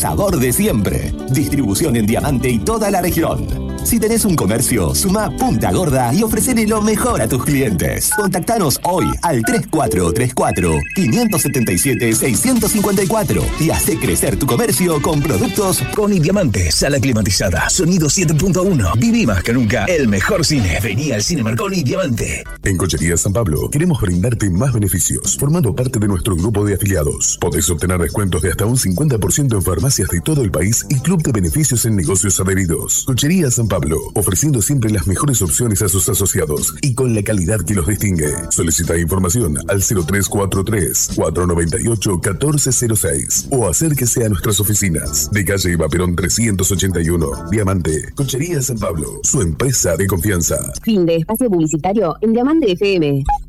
sabor de siempre. Distribución en Diamante y toda la región. Si tenés un comercio, sumá Punta Gorda y ofrecele lo mejor a tus clientes. Contactanos hoy al 3434-577-654 y hacé crecer tu comercio con productos Coni Diamante, sala climatizada, sonido 7.1. Viví más que nunca el mejor cine. Vení al Cine Marconi Diamante. En Cochería San Pablo queremos brindarte más beneficios, formando parte de nuestro grupo de afiliados. Podés obtener descuentos de hasta un 50% en farmacias de todo el país y club de beneficios en negocios adheridos. Cochería San Pablo, ofreciendo siempre las mejores opciones a sus asociados y con la calidad que los distingue. Solicita información al 0343-498-1406 o acérquese a nuestras oficinas de calle Ibaperón 381, Diamante. Cochería San Pablo, su empresa de confianza. Fin de espacio publicitario en Diamante FM.